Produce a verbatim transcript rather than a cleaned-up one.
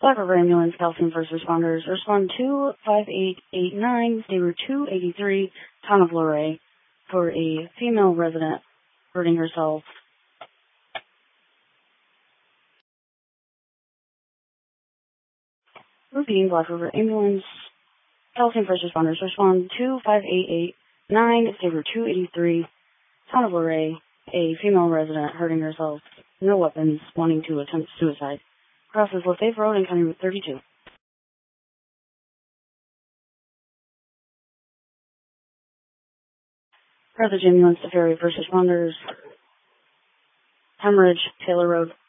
Black River Ambulance, Calcium First Responders, respond two five eight eight nine, stay route two eighty-three, Town of Luray, for a female resident hurting herself. Repeating, Black River Ambulance, Calcium First Responders, respond two five eight eight nine, stay route two eighty-three, Town of Luray, a female resident hurting herself, no weapons, wanting to attempt suicide. Crosses Lefebvre Road and County Route thirty-two. Carthage Ambulance to Ferry First Responders, Hemorrhage, Taylor Road.